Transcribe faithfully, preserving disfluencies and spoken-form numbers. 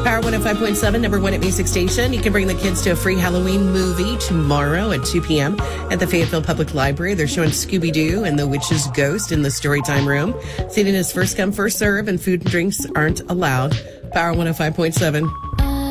Power one oh five point seven, number one at Music Station. You can bring the kids to a free Halloween movie tomorrow at two p.m. at the Fayetteville Public Library. They're showing Scooby-Doo and the Witch's Ghost in the Storytime Room. Seating is first come, first serve, and food and drinks aren't allowed. Power one oh five point seven.